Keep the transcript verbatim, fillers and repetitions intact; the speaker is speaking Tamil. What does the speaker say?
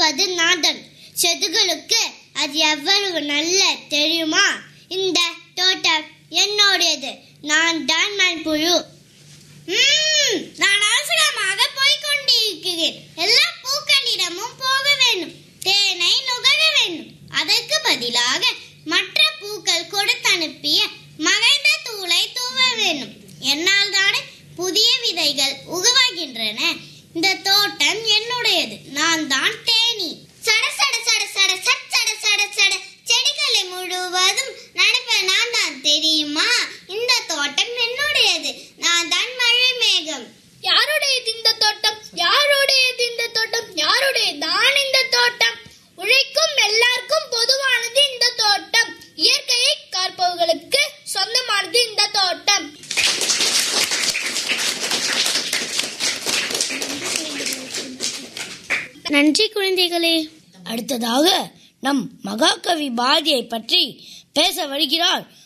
சொல்வது நாதன். செடிகளுக்கு அது எவ்வளவு நல்ல தெரியுமா? இந்த தோட்டம் என்னுடையது. நான் தான் மண்புழு. நான் அவசரமாக போய்கொண்டிருக்கிறேன். எல்லா பூக்களிடமும் போக வேண்டும். தேனை நுகர வேண்டும். அதற்கு பதிலாக மற்ற பூக்கள் கொடுத்து அனுப்பிய மறைந்த தூளை தூவ வேண்டும். என்னால் தானே புதிய விதைகள் உருவாகின்றன. இந்த தோட்டம் என்னுடையது. நான் தான் தேனி. சட சட சட சட சட சட சட சட செடிகளை முழுவதும் நடுப்பேன். நான் தான் தெரியுமா? இந்த தோட்டம் என்னுடையது. நான் தான் மழை மேகம். யாருடையது இந்த தோட்டம்? யாருடையது இந்த தோட்டம்? யாருடையதான் இந்த தோட்டம்? உழைக்கும் எல்லாருக்கும் பொதுவானது இந்த தோட்டம். இயற்கையை காப்பவர்களுக்கு சொந்தமானது இந்த தோட்டம். நன்றி குழந்தைகளே. அடுத்ததாக நம் மகாகவி பாரதியை பற்றி பேச வருகிறார்